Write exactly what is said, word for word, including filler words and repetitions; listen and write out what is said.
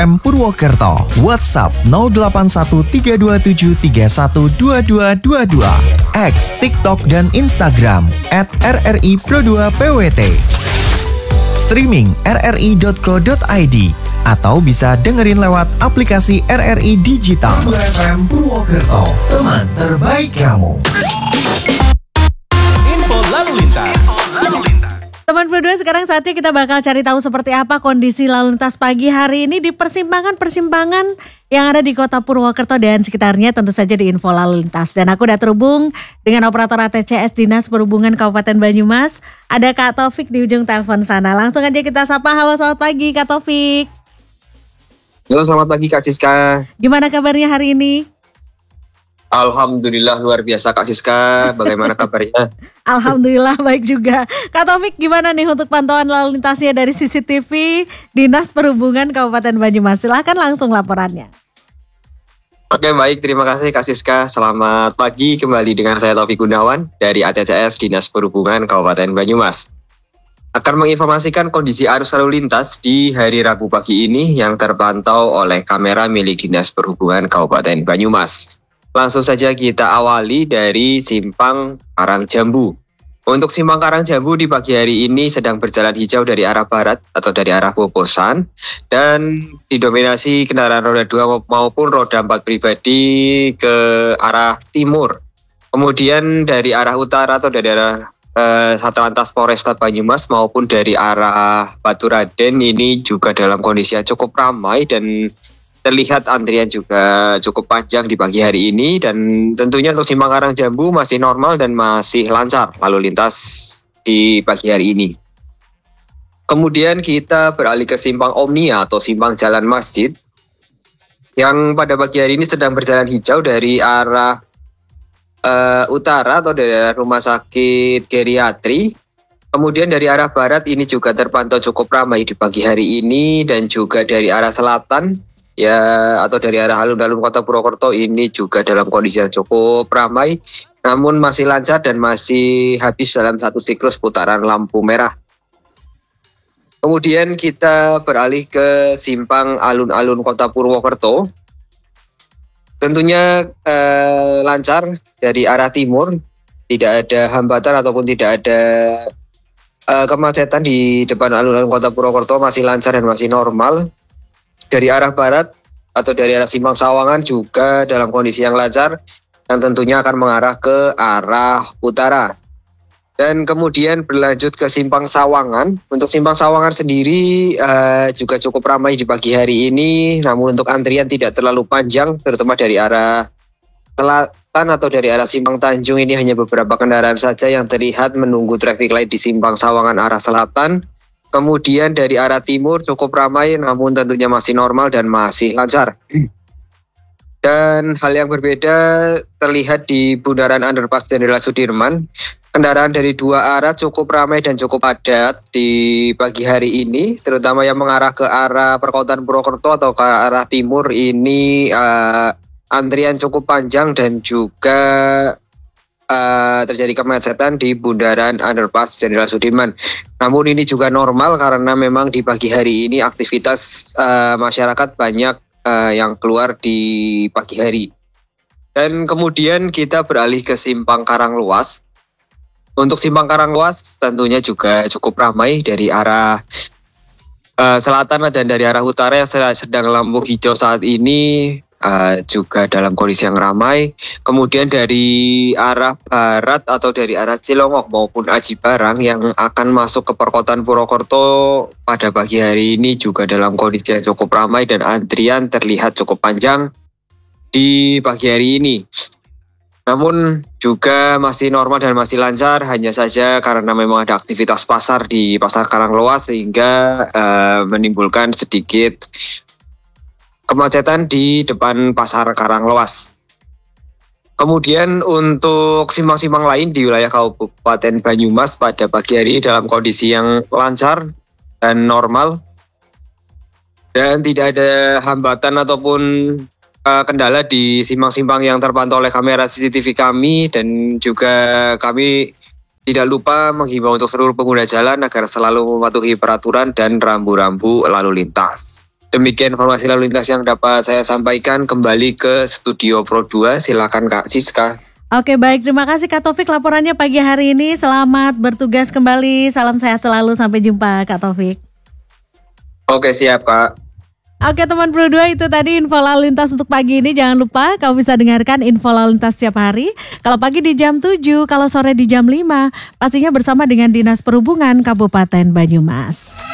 M Purwokerto. WhatsApp nol delapan satu tiga dua tujuh tiga satu dua dua dua dua. X, TikTok, dan Instagram at R R I Pro dua P W T. Streaming r r i dot co dot i d atau bisa dengerin lewat aplikasi R R I Digital. F M Purwokerto, teman terbaik kamu. Info lalu lintas. Teman Pro dua, sekarang saatnya kita bakal cari tahu seperti apa kondisi lalu lintas pagi hari ini di persimpangan-persimpangan yang ada di kota Purwokerto dan sekitarnya, tentu saja di info lalu lintas. Dan aku udah terhubung dengan operator A T C S Dinas Perhubungan Kabupaten Banyumas. Ada Kak Taufik di ujung telepon sana. Langsung aja kita sapa. Halo, selamat pagi Kak Taufik. Halo, selamat pagi Kak Siska. Gimana kabarnya hari ini? Alhamdulillah luar biasa Kak Siska. Bagaimana kabarnya? Alhamdulillah baik juga. Kak Taufik, gimana nih untuk pantauan lalu lintasnya dari C C T V Dinas Perhubungan Kabupaten Banyumas? Silahkan langsung laporannya. Oke, baik, terima kasih Kak Siska. Selamat pagi, kembali dengan saya Taufik Gunawan dari A T C S Dinas Perhubungan Kabupaten Banyumas. Akan menginformasikan kondisi arus lalu lintas di hari Rabu pagi ini yang terpantau oleh kamera milik Dinas Perhubungan Kabupaten Banyumas. Langsung saja kita awali dari Simpang Karangjambu. Untuk Simpang Karangjambu di pagi hari ini sedang berjalan hijau dari arah barat atau dari arah Bobosan dan didominasi kendaraan roda dua maupun roda empat pribadi ke arah timur. Kemudian dari arah utara atau dari arah eh, Satlantas Polresta Banyumas maupun dari arah Baturaden ini juga dalam kondisi yang cukup ramai dan terlihat antrian juga cukup panjang di pagi hari ini, dan tentunya untuk Simpang Karangjambu masih normal dan masih lancar lalu lintas di pagi hari ini. Kemudian kita beralih ke Simpang Omnia atau Simpang Jalan Masjid yang pada pagi hari ini sedang berjalan hijau dari arah uh, utara atau dari arah Rumah Sakit Geriatri. Kemudian dari arah barat ini juga terpantau cukup ramai di pagi hari ini, dan juga dari arah selatan ya atau dari arah alun-alun Kota Purwokerto ini juga dalam kondisi yang cukup ramai, namun masih lancar dan masih habis dalam satu siklus putaran lampu merah. Kemudian kita beralih ke Simpang Alun-alun Kota Purwokerto. Tentunya eh, lancar dari arah timur, tidak ada hambatan ataupun tidak ada eh, kemacetan di depan alun-alun Kota Purwokerto, masih lancar dan masih normal. Dari arah barat atau dari arah Simpang Sawangan juga dalam kondisi yang lancar yang tentunya akan mengarah ke arah utara. Dan kemudian berlanjut ke Simpang Sawangan. Untuk Simpang Sawangan sendiri uh, juga cukup ramai di pagi hari ini, namun untuk antrian tidak terlalu panjang, terutama dari arah selatan atau dari arah Simpang Tanjung ini hanya beberapa kendaraan saja yang terlihat menunggu traffic light di Simpang Sawangan arah selatan. Kemudian dari arah timur cukup ramai, namun tentunya masih normal dan masih lancar. Dan hal yang berbeda terlihat di Bundaran Underpass Jenderal Sudirman. Kendaraan dari dua arah cukup ramai dan cukup padat di pagi hari ini, terutama yang mengarah ke arah perkotaan Purwokerto atau ke arah timur ini uh, antrian cukup panjang dan juga Uh, terjadi kemacetan di Bundaran Underpass Jenderal Sudirman. Namun ini juga normal karena memang di pagi hari ini aktivitas uh, masyarakat banyak uh, yang keluar di pagi hari. Dan kemudian kita beralih ke Simpang Karangluas. Untuk Simpang Karangluas tentunya juga cukup ramai dari arah uh, selatan dan dari arah utara yang sedang lampu hijau saat ini. Uh, juga dalam kondisi yang ramai. Kemudian dari arah barat atau dari arah Cilongok maupun Aji Barang yang akan masuk ke perkotaan Purwokerto pada pagi hari ini juga dalam kondisi yang cukup ramai dan antrian terlihat cukup panjang di pagi hari ini. Namun juga masih normal dan masih lancar, hanya saja karena memang ada aktivitas pasar di Pasar Karangluas sehingga uh, menimbulkan sedikit kemacetan di depan Pasar Karanglewas. Kemudian untuk simpang-simpang lain di wilayah Kabupaten Banyumas pada pagi hari ini dalam kondisi yang lancar dan normal. Dan tidak ada hambatan ataupun uh, kendala di simpang-simpang yang terpantau oleh kamera C C T V kami. Dan juga kami tidak lupa menghimbau untuk seluruh pengguna jalan agar selalu mematuhi peraturan dan rambu-rambu lalu lintas. Demikian informasi lalu lintas yang dapat saya sampaikan. Kembali ke studio Pro dua, silakan Kak Siska. Oke, baik, terima kasih Kak Taufik laporannya pagi hari ini. Selamat bertugas kembali, salam sehat selalu, sampai jumpa Kak Taufik. Oke, siap Kak. Oke teman Pro dua, itu tadi info lalu lintas untuk pagi ini. Jangan lupa kamu bisa dengarkan info lalu lintas setiap hari. Kalau pagi di jam tujuh, kalau sore di jam lima. Pastinya bersama dengan Dinas Perhubungan Kabupaten Banyumas.